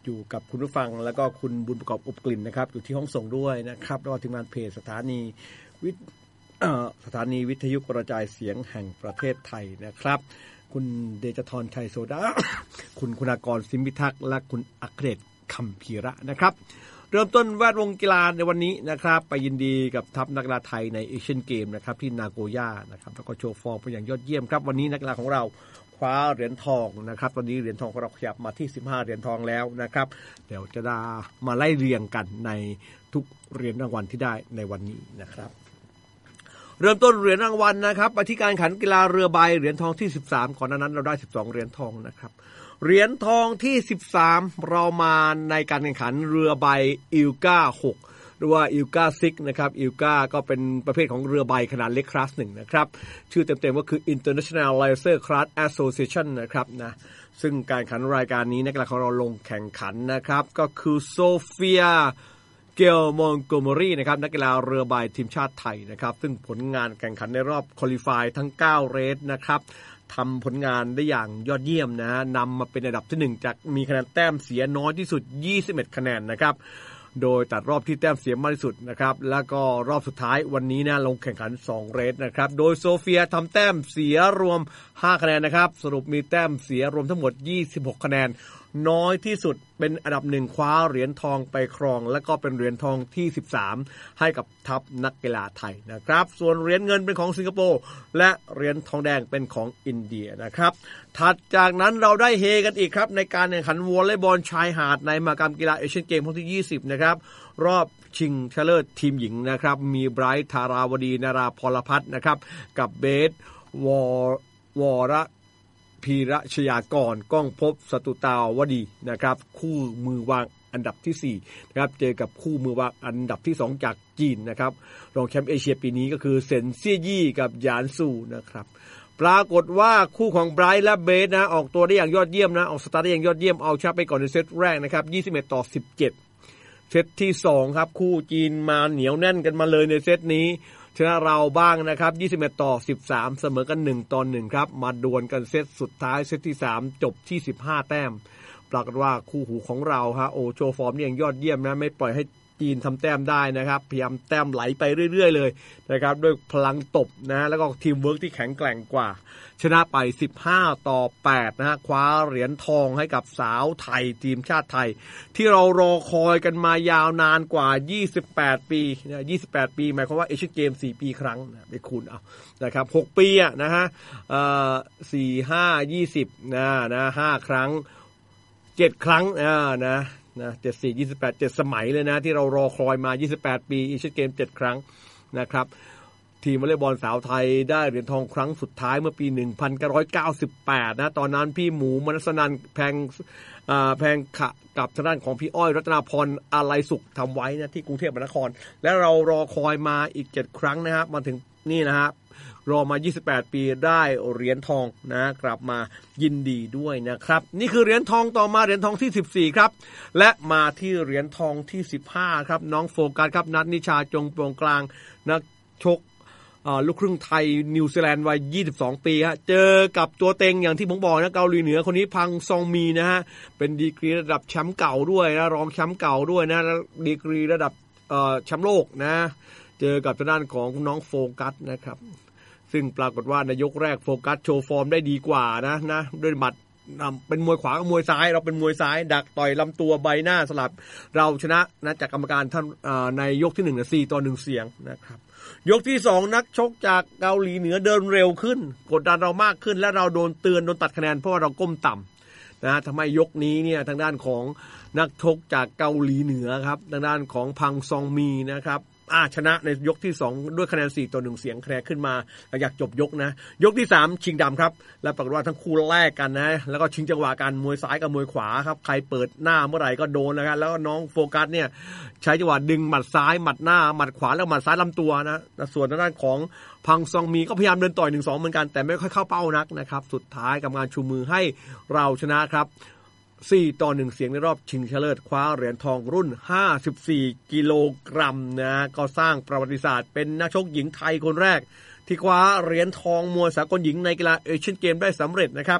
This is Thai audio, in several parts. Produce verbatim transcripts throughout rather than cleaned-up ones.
อยู่กับคุณผู้ฟังแล้วก็คุณบุญประกอบอบกลิ่นนะครับอยู่ที่ห้องส่งด้วยนะครับแล้วก็ทีมงานเพจสถานีวิทสถานีวิทยุกระจายเสียงแห่งประเทศไทยนะครับคุณเดชธรชัยโซดา คุณคุณากรสิมพิทักษ์และคุณอัครเดชคัมภีระนะครับเริ่มต้นแวดวงกีฬาในวันนี้นะครับไปยินดีกับทัพนักกีฬาไทยในเอเชียนเกมนะครับที่นาโกย่านะครับแล้วก็โชว์ฟอร์มเป็นอย่างยอดเยี่ยมครับวันนี้นักกีฬาของเราคว้าเหรียญทองนะครับตอนนี้เหรียญทองของเราขยับมาที่สิบห้าเหรียญทองแล้วนะครับเดี๋ยวจะมาไล่เรียงกันในทุกเหรียญรางวัลที่ได้ในวันนี้นะครับเริ่มต้นเหรียญรางวัลนะครับไปที่การแข่งขันกีฬาเรือใบเหรียญทองที่สิบสามก่อนหน้านั้นเราได้สิบสองเหรียญทองนะครับเหรียญทองที่สิบสามเรามาในการแข่งขันเรือใบอิลกาหกหรือว่าอิลกาซิกนะครับอิลกาก็เป็นประเภทของเรือใบขนาดเล็กคลาสหนึ่งนะครับชื่อเต็มๆก็คือ International Laser Class Association นะครับนะซึ่งการแข่งขันรายการนี้นักกีฬาของเราลงแข่งขันนะครับก็คือโซเฟียเกลมอนโกมอรีนะครับนักกีฬาเรือใบทีมชาติไทยนะครับซึ่งผลงานแข่งขันในรอบควอลิฟายทั้งเก้าเรสนะครับทำผลงานได้อย่างยอดเยี่ยมนะนำมาเป็นอันดับที่หนึ่งจากมีคะแนนแต้มเสียน้อยที่สุดยี่สิบเอ็ดคะแนนนะครับโดยตัดรอบที่แต้มเสียมากที่สุดนะครับแล้วก็รอบสุดท้ายวันนี้นะลงแข่งขันสองเรสนะครับโดยโซเฟียทำแต้มเสียรวมห้าคะแนนนะครับสรุปมีแต้มเสียรวมทั้งหมดยี่สิบหกคะแนนน้อยที่สุดเป็นอันดับหนึ่งคว้าเหรียญทองไปครองและก็เป็นเหรียญทองที่สิบสามให้กับทัพนักกีฬาไทยนะครับส่วนเหรียญเงินเป็นของสิงคโปร์และเหรียญทองแดงเป็นของอินเดียนะครับถัดจากนั้นเราได้เฮกันอีกครับในการแข่งขันวอลเลย์บอลชายหาดในมหกรรมกีฬาเอเชียนเกมครั้งที่ยี่สิบนะครับรอบชิงชนะเลิศทีมหญิงนะครับมีไบรท์ธาราวดีนาราพลพัฒน์นะครับกับเบสวอวอระพีระชยากรก้องภพสตุตาวดีนะครับคู่มือวางอันดับที่สี่นะครับเจอกับคู่มือวางอันดับที่สองจากจีนนะครับรองแชมป์เอเชียปีนี้ก็คือเซนเซี่ยยี่กับหยานซูนะครับปรากฏว่าคู่ของไบรท์และเบสนะออกตัวได้อย่างยอดเยี่ยมนะออกสตาร์ทได้อย่างยอดเยี่ยมเอาชนะไปก่อนในเซตแรกนะครับยี่สิบเอ็ดต่อสิบเจ็ดเซตที่สองครับคู่จีนมาเหนียวแน่นกันมาเลยในเซตนี้ชนะเราบ้างนะครับยี่สิบเอ็ดต่อสิบสามเสมอกันหนึ่งต่อหนึ่งครับมาดวลกันเซตสุดท้ายเซตที่สามจบที่สิบห้าแต้มปรากฏว่าคู่หูของเราฮะโอโชว์ฟอร์มนี่อย่างยอดเยี่ยมนะไม่ปล่อยให้จีนทำแต้มได้นะครับพยายามแต้มไหลไปเรื่อยๆเลยนะครับด้วยพลังตบนะแล้วก็ทีมเวิร์กที่แข็งแกร่งกว่าชนะไปสิบห้าต่อแปดนะฮะคว้าเหรียญทองให้กับสาวไทยทีมชาติไทยที่เรารอคอยกันมายาวนานกว่ายี่สิบแปดปีนะยี่สิบแปดปีหมายความว่าเอเชียนเกมสี่ปีครั้งนะไปคูณเอานะครับหกปีอ่ะนะฮะเอ่อสี่ ห้า ยี่สิบนะนะห้าครั้งเจ็ดครั้งอ่านะนะเจ็ด สี่ ยี่สิบแปด เจ็ดสมัยเลยนะที่เรารอคอยมายี่สิบแปดปีเอเชียนเกมเจ็ดครั้งนะครับทีมวอลเลย์บอลสาวไทยได้เหรียญทองครั้งสุดท้ายเมื่อปีหนึ่งพันเก้าร้อยเก้าสิบแปดนะตอนนั้นพี่หมูมนัสนันแพงอ่าแพงขะกับทางด้านของพี่อ้อยรัตนาพรอาลัยสุขทำไว้นะที่กรุงเทพมหานครและเรารอคอยมาอีกเจ็ดครั้งนะครับมาถึงนี่นะครับรอมายี่สิบแปดปีได้เหรียญทองนะกลับมายินดีด้วยนะครับนี่คือเหรียญทองต่อมาเหรียญทองที่สิบสี่ครับและมาที่เหรียญทองที่สิบห้าครับน้องโฟกัสครับนัทนิชาจงโปร่งกลางนักชกลูกครึ่งไทยนิวซีแลนด์วัยยี่สิบสองปีฮะเจอกับตัวเต็งอย่างที่ผมบอกนะเกาหลีเหนือคนนี้พังซองมีนะฮะเป็นดีกรีระดับแชมป์เก่าด้วยนะรองแชมป์เก่าด้วยนะดีกรีระดับแชมป์โลกนะเจอกับทางด้านของน้องโฟกัสนะครับซึ่งปรากฏว่าในยกแรกโฟกัสโชว์ฟอร์มได้ดีกว่านะนะด้วยหมัดเป็นมวยขวากับมวยซ้ายเราเป็นมวยซ้ายดักต่อยลำตัวใบหน้าสลับเราชนะนะจากกรรมการท่านในยกที่หนึ่งนะสี่ต่อหนึ่งเสียงนะครับยกที่สองนักชกจากเกาหลีเหนือเดินเร็วขึ้นกดดันเรามากขึ้นและเราโดนเตือนโดนตัดคะแนนเพราะว่าเราก้มต่ำนะทำให้ยกนี้เนี่ยทางด้านของนักชกจากเกาหลีเหนือครับทางด้านของพังซองมีนะครับอ่าชนะในยกที่สองด้วยคะแนนสี่ต่อหนึ่งเสียงคะแนนขึ้นมาหลังจากจบยกนะยกที่สามชิงดำครับและปรากฏว่าทั้งคู่แลกกันนะแล้วก็ชิงจังหวะกันมวยซ้ายกับมวยขวาครับใครเปิดหน้าเมื่อไหร่ก็โดนนะครับแล้วก็น้องโฟกัสเนี่ยใช้จังหวะดึงหมัดซ้ายหมัดหน้าหมัดขวาแล้วหมัดซ้ายลำตัวนะส่วนทางด้านของพังซองมีก็พยายามเดินต่อย หนึ่งสอง เหมือนกันแต่ไม่ค่อยเข้าเป้านักนะครับสุดท้ายกรรมการชูมือให้เราชนะครับสี่ต่อหนึ่งเสียงในรอบชิงชนะเลิศคว้าเหรียญทองรุ่นห้าสิบสี่กิโลกรัมนะก็สร้างประวัติศาสตร์เป็นนักชกหญิงไทยคนแรกที่คว้าเหรียญทองมวยสากลหญิงในกีฬาเอเชียนเกมได้สำเร็จนะครับ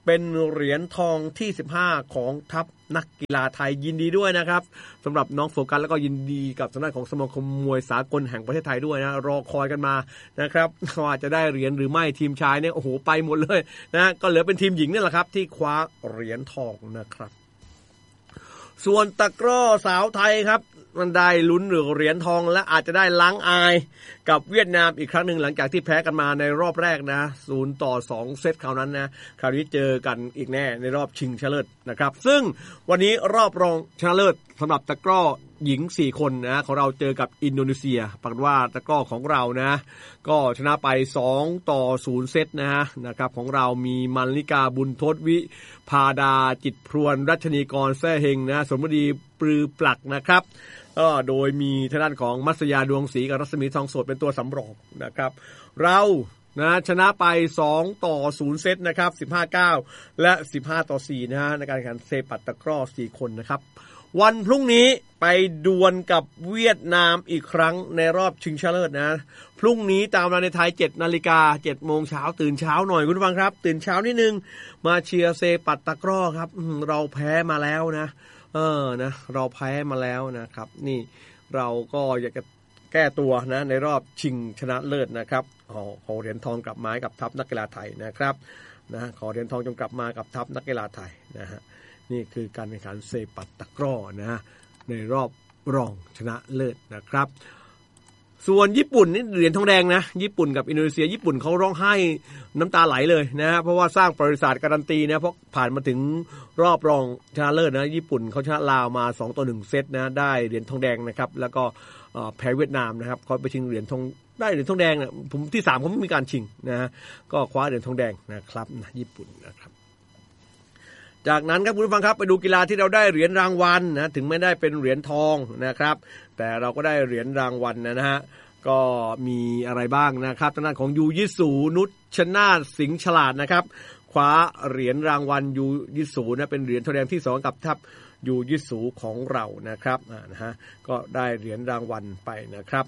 เป็นเหรียญทองที่สิบห้าของทัพนักกีฬาไทยยินดีด้วยนะครับสำหรับน้องโฟกัสแล้วก็ยินดีกับทางด้านของสมาคมมวยสากลแห่งประเทศไทยด้วยนะรอคอยกันมานะครับว่าจะได้เหรียญหรือไม่ทีมชายเนี่ยโอ้โหไปหมดเลยนะก็เหลือเป็นทีมหญิงนี่แหละครับที่คว้าเหรียญทองนะครับส่วนตะกร้อสาวไทยครับมันได้ลุ้นเหรียญทองและอาจจะได้ล้างอายกับเวียดนามอีกครั้งหนึ่งหลังจากที่แพ้กันมาในรอบแรกนะศูนย์ต่อสองเซตคราวนั้นนะคราวนี้เจอกันอีกแน่ในรอบชิงชนะเลิศนะครับซึ่งวันนี้รอบรองชนะเลิศสำหรับตะกร้อหญิงสี่คนนะของเราเจอกับอินโดนีเซียปรากฏว่าตะกร้อของเรานะก็ชนะไปสองต่อศูนย์เซตนะฮะนะครับของเรามีมัลลิกาบุญทศวิพาดาจิตพรวนรัชนีกรแซ่เฮงนะสมฤดีปรือปลักนะครับก็โดยมีทางด้านของมัสยาดวงศรีกับรัศมีทองโสดเป็นตัวสำรองนะครับเรานะชนะไปสองต่อศูนย์เซตนะครับ สิบห้าเก้า และสิบห้าต่อสี่นะฮะในการแข่งขันเซปัตตะกร้อสี่คนนะครับวันพรุ่งนี้ไปดวลกับเวียดนามอีกครั้งในรอบชิงชนะเลิศนะพรุ่งนี้ตามเวลาในไทย เจ็ดนาฬิกา เจ็ดโมงเช้าตื่นเช้าหน่อยคุณผู้ฟังครับตื่นเช้านิดนึงมาเชียร์เซปัตตะกร้อครับเราแพ้มาแล้วนะเออนะเราแพ้มาแล้วนะครับนี่เราก็อยากจะแก้ตัวนะในรอบชิงชนะเลิศนะครับขอเหรียญทองกลับมากับทัพนักกีฬาไทยนะครับนะขอเหรียญทองจงกลับมากับทัพนักกีฬาไทยนะฮะนี่คือการแข่งขันเซปัตตะกร้อนะในรอบรองชนะเลิศนะครับส่วนญี่ปุ่นนี่เหรียญทองแดงนะญี่ปุ่นกับอินโดนีเซียญี่ปุ่นเขาร้องไห้น้ำตาไหลเลยนะเพราะว่าสร้างประวัติศาสตร์การันตีนะเพราะผ่านมาถึงรอบรองชนะเลิศนะญี่ปุ่นเขาชนะลาวมาสองต่อหนึ่งเซตนะได้เหรียญทองแดงนะครับแล้วก็แพ้เวียดนามนะครับเขาไปชิงเหรียญทองได้เหรียญทองแดงนะผมที่สามเขาไม่มีการชิงนะก็คว้าเหรียญทองแดงนะครับนะญี่ปุ่นนะครับจากนั้นครับคุณผู้ฟังครับไปดูกีฬาที่เราได้เหรียญรางวัลนะถึงไม่ได้เป็นเหรียญทองนะครับแต่เราก็ได้เหรียญรางวัลนะฮะก็มีอะไรบ้างนะครับทางด้านของยูยิสูนุชชนาธิ์สิงห์ฉลาดนะครับคว้าเหรียญรางวัลยูยิสูนะเป็นเหรียญทองแดงที่สองกับทัพยูยิสูของเรานะครับนะฮะก็ได้เหรียญรางวัลไปนะครับ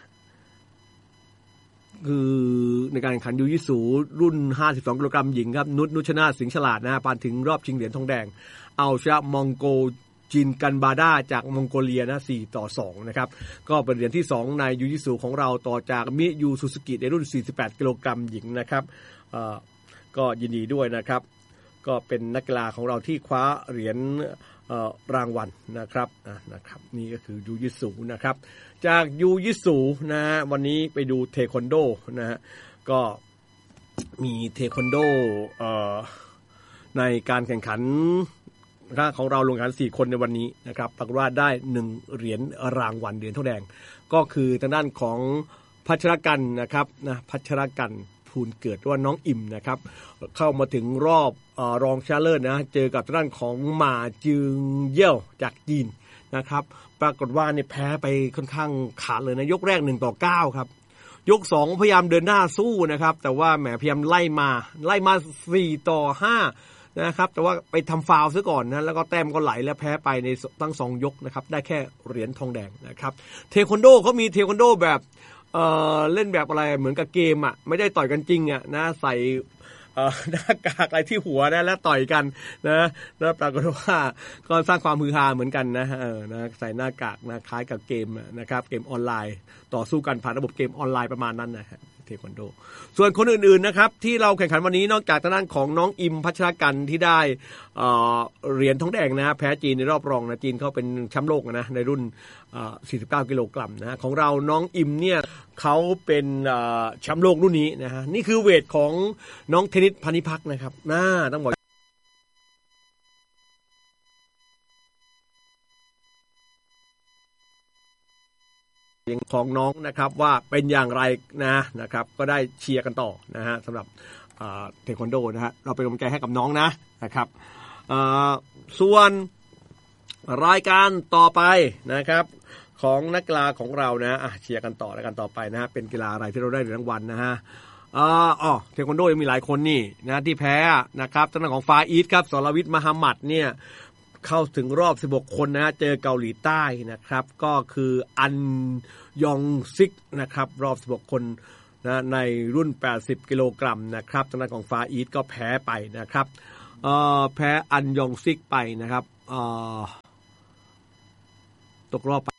คือในการแข่งขันยูยิสูรุ่นห้าสิบสองกิโลกรัมหญิงครับนุชนุชชนาธิ์สิงห์ฉลาดนะผ่านถึงรอบชิงเหรียญทองแดงเอาชนะมองโกจินกันบาดาจากมองโกเลียนะสี่ต่อสองนะครับก็เป็นเหรียญที่สองในยูยิสูของเราต่อจากมิยูซูซูกิในรุ่นสี่สิบแปดกิโลกรัมหญิงนะครับเอ่อก็ยินดีด้วยนะครับก็เป็นนักกีฬาของเราที่คว้าเหรียญเอ่อรางวัลนะครับอ่ะนะครับนี่ก็คือยูยิสูนะครับจากยูยิสูนะฮะวันนี้ไปดูเทควันโดนะฮะก็มีเทควันโดเอ่อในการแข่งขันของเราลงแข่งขันสี่คนในวันนี้นะครับปรากฏว่าได้หนึ่งเหรียญรางวัลเหรียญทองแดงก็คือทางด้านของพัชรกันนะครับนะพัชรกันภูลเกิดว่าน้องอิ่มนะครับเข้ามาถึงรอบเอ่อรองชนะเลิศนะเจอกับทางด้านของหมาจึงเย่ยวจากจีนนะครับปรากฏว่าเนี่ยแพ้ไปค่อนข้างขาดเลยนะยกแรกหนึ่งต่อเก้าครับยกสองพยายามเดินหน้าสู้นะครับแต่ว่าแหมพยายามไล่มาไล่มาสี่ต่อห้านะครับแต่ว่าไปทำฟาวล์ซะก่อนนะแล้วก็แต้มก็ไหลแล้วแพ้ไปในทั้งสองยกนะครับได้แค่เหรียญทองแดงนะครับเทควันโดเขามีเทควันโดแบบเอ่อเล่นแบบอะไรเหมือนกับเกมอ่ะไม่ได้ต่อยกันจริงอ่ะนะใส่เอ่อหน้ากากอะไรที่หัวนะแล้วต่อยกันนะแล้วปรากฏว่าก็สร้างความฮือฮาเหมือนกันนะเออนะใส่หน้ากากนะคล้ายกับเกมนะครับเกมออนไลน์ต่อสู้กันผ่านระบบเกมออนไลน์ประมาณนั้นนะฮะเทควันโดส่วนคนอื่นๆนะครับที่เราแข่งขันวันนี้นอกจากทางด้านของน้องอิมพัชรกันที่ได้เอ่อเหรียญทองแดงนะแพ้จีนในรอบรองนะจีนเขาเป็นแชมป์โลกนะในรุ่นเอ่อสี่สิบเก้ากิโลกรัมนะของเราน้องอิมเนี่ยเขาเป็นเอ่อแชมป์โลกรุ่นนี้นะฮะนี่คือเวทของน้องเทนนิสพานิพักษ์นะครับน่าต้องบอกของน้องนะครับว่าเป็นอย่างไรนะนะครับก็ได้เชียร์กันต่อนะฮะสำหรับเทควันโดนะฮะเราเป็นกำลังใจให้กับน้องนะนะครับส่วนรายการต่อไปนะครับของนักกีฬาของเรานะอ่ะเชียร์กันต่อแล้วกันต่อไปนะฮะเป็นกีฬาอะไรที่เราได้เหรียญรางวัลนะฮะอ๋อเทควันโดยังมีหลายคนนี่นะที่แพ้นะครับทางด้านของฟาอีสครับสรวิทย์มหามัดเนี่ยเข้าถึงรอบสิบหกคนนะเจอเกาหลีใต้นะครับก็คืออันยองซิกนะครับรอบสิบหกคนนะในรุ่นแปดสิบกิโลกรัมนะครับทางด้านของฟาอีสก็แพ้ไปนะครับเอ่อแพ้อันยองซิกไปนะครับเอ่อตกรอบไป